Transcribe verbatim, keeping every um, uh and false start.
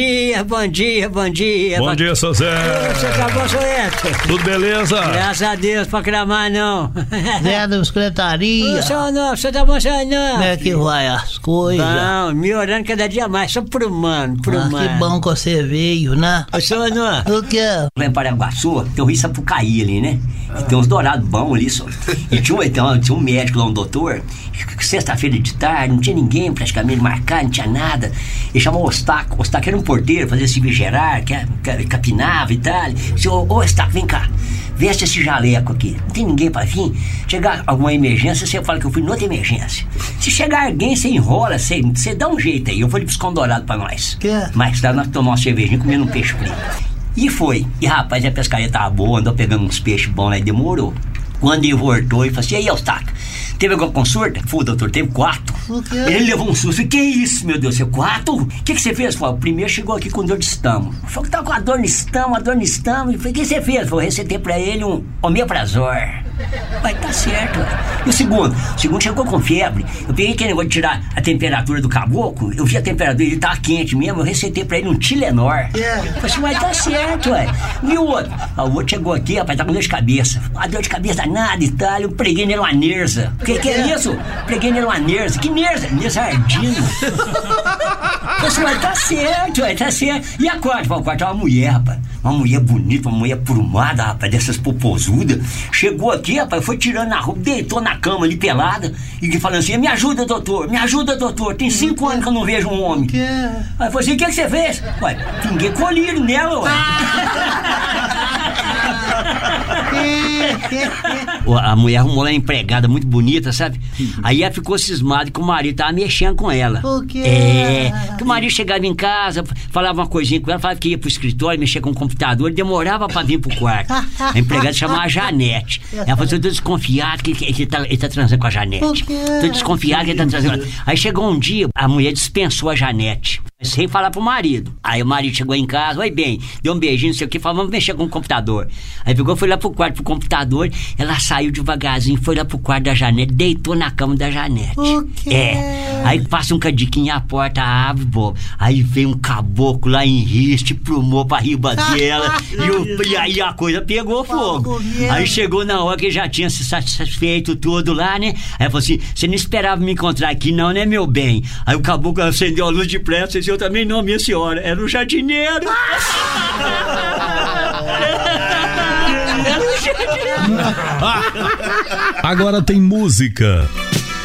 Bom dia, bom dia, bom dia. Bom dia, seu Zé. Você acabou, seu Edson? Tudo beleza? Graças a Deus, pra cramar não. Zé da secretaria. Ô, senhor não, você tá bom, senhor não? Como é que vai as coisas? Não, melhorando cada dia mais, só pro mano, pro Ah, mano. que bom que você veio, né? Ô, senhor não. O que? Lá em Paraguaçu, tem o Rio Sapucaí ali, né? E tem uns dourados bons ali, só. E tinha um, então, tinha um médico lá, um doutor, sexta-feira de tarde, não tinha ninguém praticamente marcado, não tinha nada. Ele chamou o Ostaco. O Ostaco era um porteiro, fazia serviço gerar, que, que, capinava e tal. Disse, ô, ô Ostaco, vem cá, veste esse jaleco aqui. Não tem ninguém pra vir. Chegar alguma emergência, você fala que eu fui noutra emergência. Se chegar alguém, você enrola, você, você dá um jeito aí. Eu vou lhe buscar um dourado pra nós. Que? Mas tá, nós tomamos uma cervejinha comendo um peixe frito. E foi. E rapaz, a pescaria tava boa, andou pegando uns peixes bons lá e demorou. Quando ele voltou, ele falou assim, e aí, Eustáquio, teve alguma consulta? Fui, doutor, teve quatro. Ele levou um susto. Que isso, meu Deus, você quatro? O que, que você fez? Falei, primeiro chegou aqui com dor de estômago. Falei que tava com a dor no estômago, a dor no estômago. Falei, o que você fez? Falei, recetei pra ele um omeprazol. Vai, tá certo, ué. E o segundo? O segundo chegou com febre. Eu peguei aquele negócio de tirar a temperatura do caboclo. Eu vi a temperatura, ele tava quente mesmo. Eu recetei pra ele um Tilenor. Yeah. Falei assim, mas tá certo, ué. E o outro? Ah, o outro chegou aqui, rapaz, tá com dor de cabeça. A dor de cabeça nada e tal. Eu preguei nele uma nerza. O que que é isso? Preguei nele uma nerza. Que nerza? Nerza ardino. Falei assim, mas tá certo, ué, tá certo. E a quarta? Falei, a quarta é uma mulher, rapaz. Uma mulher bonita, uma mulher prumada, rapaz, dessas popozudas. Chegou aqui, rapaz, foi tirando na roupa, deitou na cama ali pelada e falando assim, me ajuda, doutor, me ajuda, doutor. Tem cinco anos que eu não vejo um homem. Que? Aí eu falei assim, o que, que você fez? Ué, pinguei colírio nela, ué. A mulher arrumou lá uma empregada muito bonita, sabe? Aí ela ficou cismada que o marido tava mexendo com ela. Por quê? É, que o marido chegava em casa, falava uma coisinha com ela, falava que ia pro escritório, mexia com o computador, demorava pra vir pro quarto. A empregada chamava a Janete. Ela falou assim, eu tô desconfiado que, que, que ele, tá, ele tá transando com a Janete. Por quê? Tô desconfiado que ele tá transando. Aí chegou um dia, a mulher dispensou a Janete, sem falar pro marido. Aí o marido chegou em casa, oi bem, deu um beijinho, não sei o que, falou, vamos mexer com o computador. Aí pegou, foi lá pro quarto, pro computador, ela saiu devagarzinho, foi lá pro quarto da Janete, deitou na cama da Janete. O quê? É. Aí passa um cadiquinho, a porta abre, bobo. Aí vem um caboclo lá em riste, plumou pra riba dela, e, o, e aí a coisa pegou fogo. Aí chegou na hora que já tinha se satisfeito tudo lá, né? Aí falou assim, você não esperava me encontrar aqui não, né, meu bem? Aí o caboclo acendeu a luz depressa e disse, eu também não, minha senhora, era o jardineiro. Agora tem música.